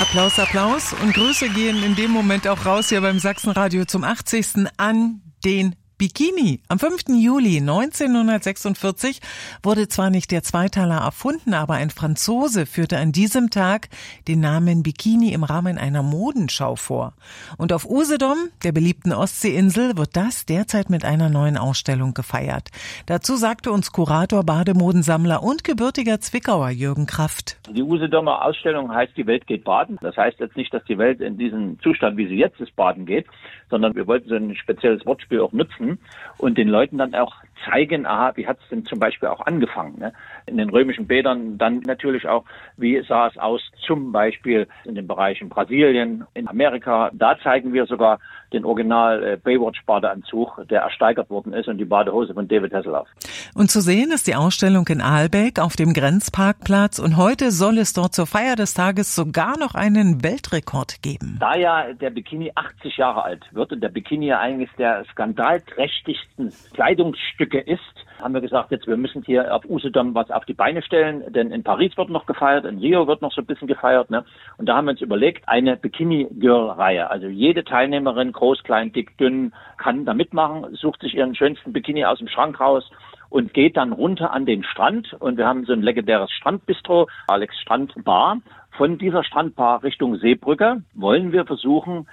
Applaus, Applaus und Grüße gehen in dem Moment auch raus hier beim Sachsenradio zum 80. an den Bikini. Am 5. Juli 1946 wurde zwar nicht der Zweiteiler erfunden, aber ein Franzose führte an diesem Tag den Namen Bikini im Rahmen einer Modenschau vor. Und auf Usedom, der beliebten Ostseeinsel, wird das derzeit mit einer neuen Ausstellung gefeiert. Dazu sagte uns Kurator, Bademodensammler und gebürtiger Zwickauer Jürgen Kraft. Die Usedomer Ausstellung heißt Die Welt geht baden. Das heißt jetzt nicht, dass die Welt in diesen Zustand, wie sie jetzt ist, baden geht, sondern wir wollten so ein spezielles Wortspiel auch nutzen und den Leuten dann auch zeigen, wie hat es denn zum Beispiel auch angefangen, ne? In den römischen Bädern, dann natürlich auch, wie sah es aus zum Beispiel in den Bereichen Brasilien, in Amerika. Da zeigen wir sogar den Original Baywatch-Badeanzug, der ersteigert worden ist, und die Badehose von David Hasselhoff. Und zu sehen ist die Ausstellung in Ahlbeck auf dem Grenzparkplatz, und heute soll es dort zur Feier des Tages sogar noch einen Weltrekord geben. Da ja der Bikini 80 Jahre alt wird und der Bikini ja eigentlich der skandalträchtigsten Kleidungsstücke ist, haben wir gesagt, wir müssen hier auf Usedom was auf die Beine stellen, denn in Paris wird noch gefeiert, in Rio wird noch so ein bisschen gefeiert, ne? Und da haben wir uns überlegt, eine Bikini-Girl-Reihe. Also jede Teilnehmerin, groß, klein, dick, dünn, kann da mitmachen, sucht sich ihren schönsten Bikini aus dem Schrank raus und geht dann runter an den Strand. Und wir haben so ein legendäres Strandbistro, Alex Strandbar. Von dieser Strandbar Richtung Seebrücke wollen wir versuchen,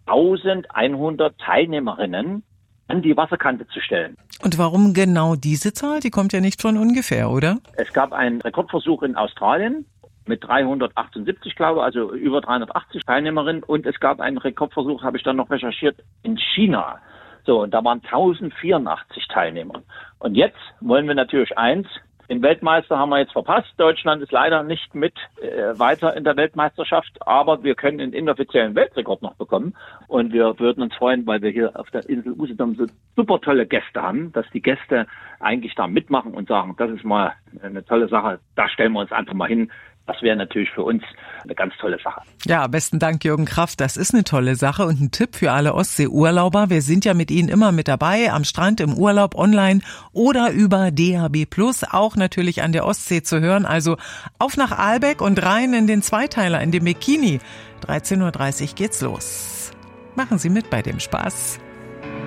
1100 Teilnehmerinnen an die Wasserkante zu stellen. Und warum genau diese Zahl? Die kommt ja nicht von ungefähr, oder? Es gab einen Rekordversuch in Australien mit 378, glaube ich, also über 380 Teilnehmerinnen. Und es gab einen Rekordversuch, habe ich dann noch recherchiert, in China. So, und da waren 1084 Teilnehmer. Und jetzt wollen wir natürlich eins. Den Weltmeister haben wir jetzt verpasst. Deutschland ist leider nicht mit weiter in der Weltmeisterschaft, aber wir können den inoffiziellen Weltrekord noch bekommen. Und wir würden uns freuen, weil wir hier auf der Insel Usedom so super tolle Gäste haben, dass die Gäste eigentlich da mitmachen und sagen, das ist mal eine tolle Sache, da stellen wir uns einfach mal hin. Das wäre natürlich für uns eine ganz tolle Sache. Ja, besten Dank, Jürgen Kraft. Das ist eine tolle Sache und ein Tipp für alle Ostsee-Urlauber. Wir sind ja mit Ihnen immer mit dabei, am Strand, im Urlaub, online oder über DAB+, auch natürlich an der Ostsee zu hören. Also auf nach Ahlbeck und rein in den Zweiteiler, in den Bikini. 13:30 Uhr geht's los. Machen Sie mit bei dem Spaß.